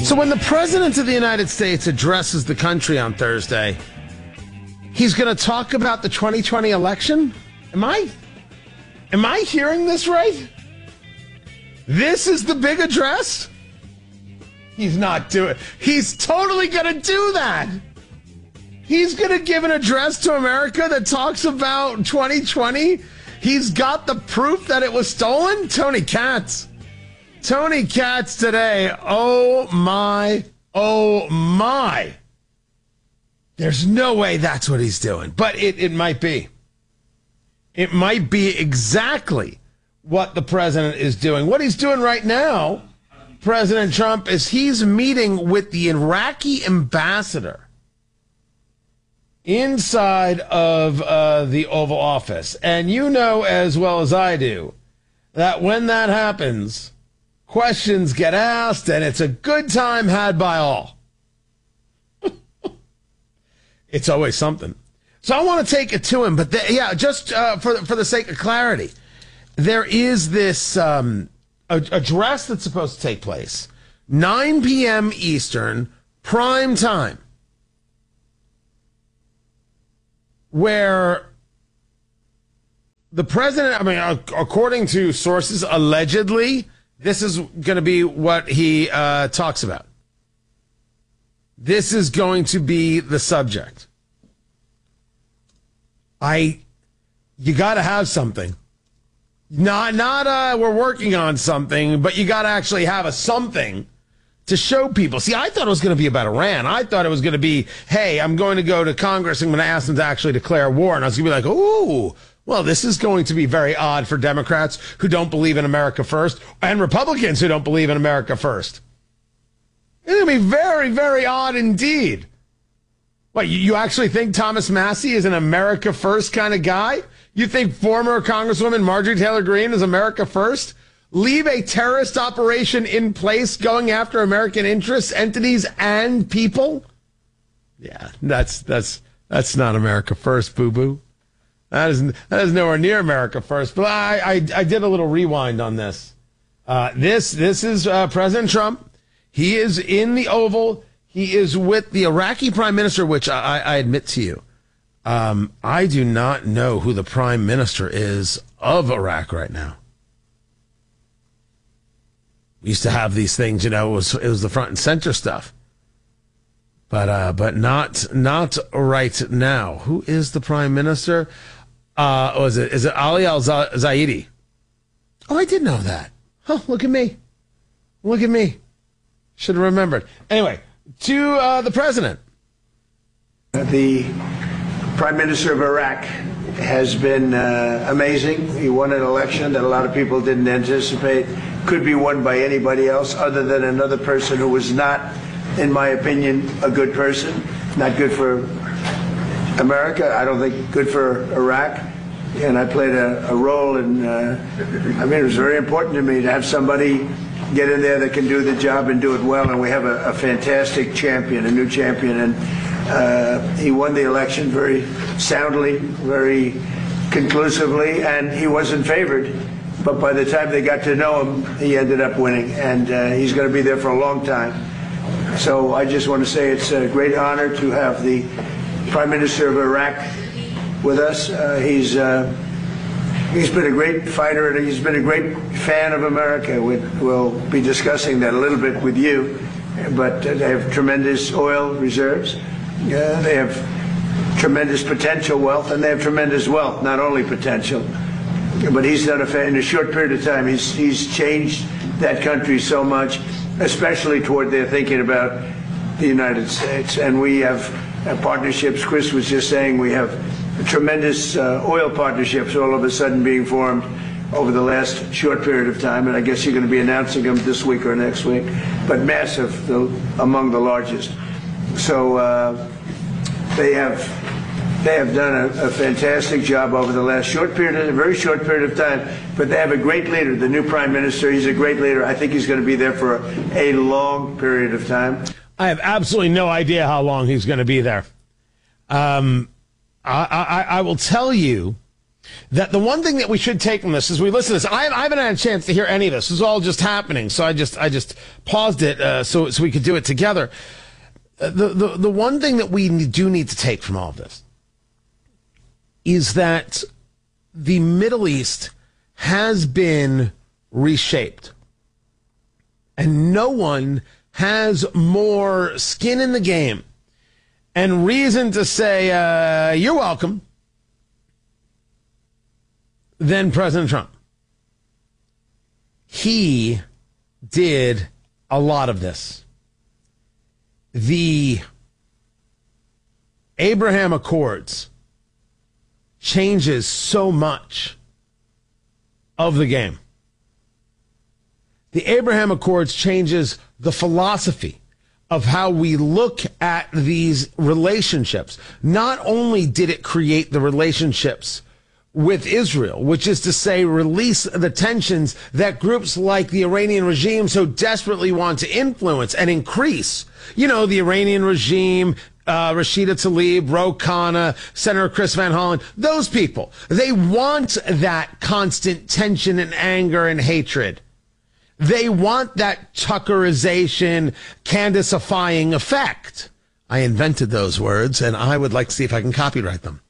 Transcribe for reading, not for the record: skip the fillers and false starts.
So when the President of the United States addresses the country on Thursday, he's going to talk about the 2020 election? Am I hearing this right? This is the big address? He's not doing. He's totally going to do that. He's going to give an address to America that talks about 2020. He's got the proof that it was stolen. Tony Katz today. Oh my. There's no way that's what he's doing, but it might be. It might be exactly what the president is doing. What he's doing right now, President Trump, is he's meeting with the Iraqi ambassador inside of the Oval Office. And you know as well as I do that when that happens, questions get asked, and it's a good time had by all. It's always something. So I want to take it to him, but just for the sake of clarity, there is this address that's supposed to take place, 9 p.m. Eastern, prime time, where the president, according to sources, allegedly, this is going to be what he talks about. This is going to be the subject. You got to have something. Not we're working on something, but you got to actually have a something to show people. See, I thought it was going to be about Iran. I thought it was going to be, hey, I'm going to go to Congress. I'm going to ask them to actually declare war. And I was going to be like, ooh, well, this is going to be very odd for Democrats who don't believe in America first and Republicans who don't believe in America first. It's going to be very, very odd indeed. What, you actually think Thomas Massie is an America first kind of guy? You think former Congresswoman Marjorie Taylor Greene is America first? Leave a terrorist operation in place going after American interests, entities, and people? Yeah, that's not America first, boo-boo. That is nowhere near America first. But I did a little rewind on this. This is President Trump. He is in the Oval. He is with the Iraqi prime minister, which I admit to you, I do not know who the prime minister is of Iraq right now. We used to have these things, it was the front and center stuff, but not right now. Who is the prime minister? Is it Ali Al-Zaidi? Oh, I did know that. Oh, look at me. Should have remembered. Anyway, to the president. The Prime Minister of Iraq has been amazing. He won an election that a lot of people didn't anticipate could be won by anybody else other than another person who was not, in my opinion, a good person. Not good for America. I don't think good for Iraq. And I played a role in, it was very important to me to have somebody get in there that can do the job and do it well. And we have a fantastic champion, a new champion. And he won the election very soundly, very conclusively, and he wasn't favored. But by the time they got to know him, he ended up winning. And he's going to be there for a long time. So I just want to say it's a great honor to have the Prime Minister of Iraq with us. He's been a great fighter, and he's been a great fan of America. We'll be discussing that a little bit with you. But they have tremendous oil reserves. They have tremendous potential wealth, and they have tremendous wealth, not only potential. But he's done in a short period of time, he's changed that country so much, especially toward their thinking about the United States. And we have partnerships. Chris was just saying we have tremendous oil partnerships all of a sudden being formed over the last short period of time, and I guess you're going to be announcing them this week or next week, but massive, among the largest. So they have done a fantastic job over the last very short period of time, but they have a great leader, the new prime minister. He's a great leader. I think he's going to be there for a long period of time. I have absolutely no idea how long he's going to be there. I will tell you that the one thing that we should take from this is we listen to this. I haven't had a chance to hear any of this. This is all just happening. So I just paused it so we could do it together. The one thing that we do need to take from all of this is that the Middle East has been reshaped. And no one has more skin in the game and reason to say, you're welcome, than President Trump. He did a lot of this. The Abraham Accords changes so much of the game. The Abraham Accords changes the philosophy of how we look at these relationships. Not only did it create the relationships with Israel, which is to say release the tensions that groups like the Iranian regime so desperately want to influence and increase. You know, the Iranian regime, Rashida Tlaib, Ro Khanna, Senator Chris Van Hollen, those people, they want that constant tension and anger and hatred. They want that Tuckerization, Candaceifying effect. I invented those words, and I would like to see if I can copyright them.